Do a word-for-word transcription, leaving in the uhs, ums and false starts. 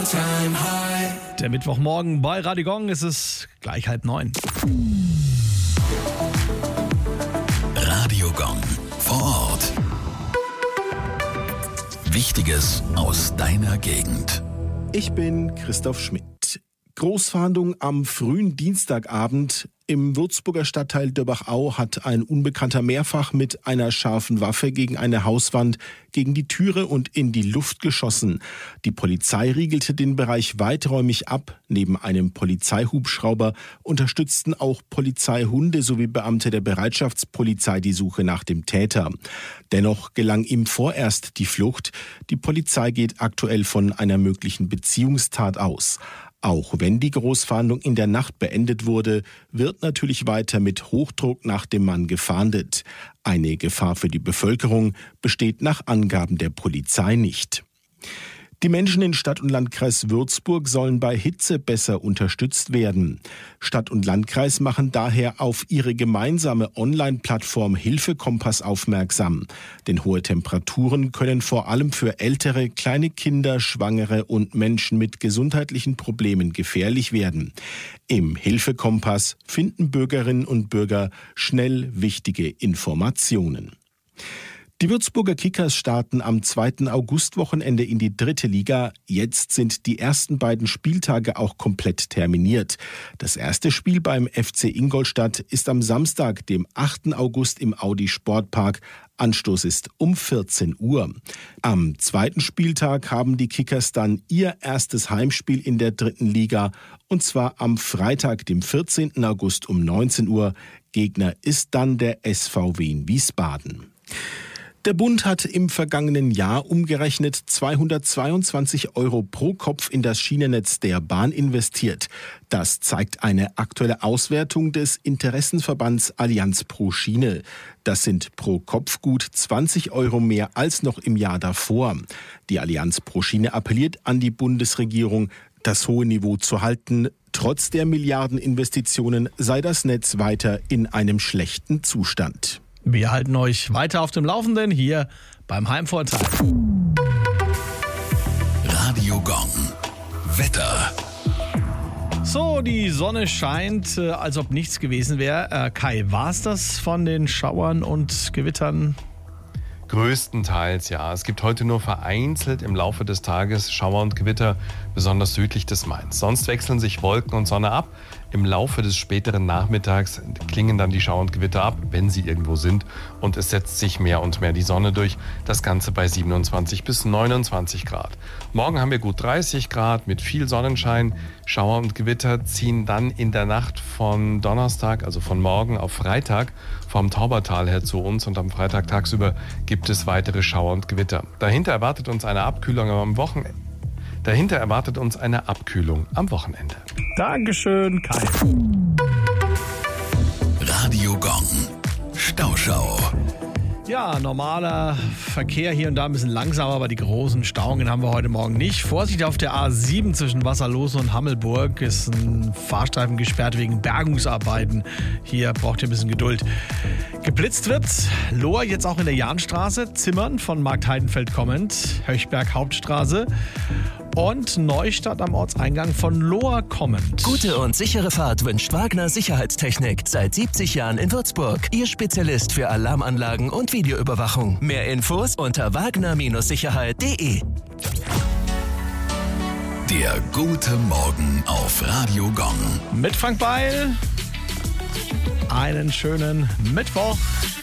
Der Mittwochmorgen bei Radio Gong, ist es gleich halb neun. Radio Gong vor Ort. Wichtiges aus deiner Gegend. Ich bin Christoph Schmidt. Großfahndung am frühen Dienstagabend. Im Würzburger Stadtteil Dörbach-Au hat ein Unbekannter mehrfach mit einer scharfen Waffe gegen eine Hauswand, gegen die Türe und in die Luft geschossen. Die Polizei riegelte den Bereich weiträumig ab. Neben einem Polizeihubschrauber unterstützten auch Polizeihunde sowie Beamte der Bereitschaftspolizei die Suche nach dem Täter. Dennoch gelang ihm vorerst die Flucht. Die Polizei geht aktuell von einer möglichen Beziehungstat aus. Auch wenn die Großfahndung in der Nacht beendet wurde, wird natürlich weiter mit Hochdruck nach dem Mann gefahndet. Eine Gefahr für die Bevölkerung besteht nach Angaben der Polizei nicht. Die Menschen in Stadt und Landkreis Würzburg sollen bei Hitze besser unterstützt werden. Stadt und Landkreis machen daher auf ihre gemeinsame Online-Plattform Hilfekompass aufmerksam. Denn hohe Temperaturen können vor allem für ältere, kleine Kinder, Schwangere und Menschen mit gesundheitlichen Problemen gefährlich werden. Im Hilfekompass finden Bürgerinnen und Bürger schnell wichtige Informationen. Die Würzburger Kickers starten am zweiten Augustwochenende in die dritte Liga. Jetzt sind die ersten beiden Spieltage auch komplett terminiert. Das erste Spiel beim F C Ingolstadt ist am Samstag, dem achten August im Audi Sportpark. Anstoß ist um vierzehn Uhr. Am zweiten Spieltag haben die Kickers dann ihr erstes Heimspiel in der dritten Liga. Und zwar am Freitag, dem vierzehnten August um neunzehn Uhr. Gegner ist dann der S V W in Wiesbaden. Der Bund hat im vergangenen Jahr umgerechnet zweihundertzweiundzwanzig Euro pro Kopf in das Schienennetz der Bahn investiert. Das zeigt eine aktuelle Auswertung des Interessenverbands Allianz pro Schiene. Das sind pro Kopf gut zwanzig Euro mehr als noch im Jahr davor. Die Allianz pro Schiene appelliert an die Bundesregierung, das hohe Niveau zu halten. Trotz der Milliardeninvestitionen sei das Netz weiter in einem schlechten Zustand. Wir halten euch weiter auf dem Laufenden hier beim Heimvorteil. Radio Gong. Wetter. So, die Sonne scheint, äh, als ob nichts gewesen wäre. Äh, Kai, war es das von den Schauern und Gewittern? Größtenteils ja. Es gibt heute nur vereinzelt im Laufe des Tages Schauer und Gewitter, besonders südlich des Mains. Sonst wechseln sich Wolken und Sonne ab. Im Laufe des späteren Nachmittags klingen dann die Schauer und Gewitter ab, wenn sie irgendwo sind. Und es setzt sich mehr und mehr die Sonne durch. Das Ganze bei siebenundzwanzig bis neunundzwanzig Grad. Morgen haben wir gut dreißig Grad mit viel Sonnenschein. Schauer und Gewitter ziehen dann in der Nacht von Donnerstag, also von morgen auf Freitag, vom Taubertal her zu uns. Und am Freitag tagsüber gibt es weitere Schauer und Gewitter. Dahinter erwartet uns eine Abkühlung am Wochenende. Dahinter erwartet uns eine Abkühlung am Wochenende. Dankeschön, Kai. Radio Gong. Stauschau. Ja, normaler Verkehr hier und da ein bisschen langsamer, aber die großen Stauungen haben wir heute Morgen nicht. Vorsicht auf der A sieben zwischen Wasserlose und Hammelburg ist ein Fahrstreifen gesperrt wegen Bergungsarbeiten. Hier braucht ihr ein bisschen Geduld. Geblitzt wird's. Lohr jetzt auch in der Jahnstraße, Zimmern von Markt Heidenfeld kommend, Höchberg Hauptstraße und Neustadt am Ortseingang von Lohr kommend. Gute und sichere Fahrt wünscht Wagner Sicherheitstechnik. Seit siebzig Jahren in Würzburg. Ihr Spezialist für Alarmanlagen und Videoüberwachung. Mehr Infos unter wagner Sicherheit punkt de. Der gute Morgen auf Radio Gong. Mit Frank Beil. Einen schönen Mittwoch.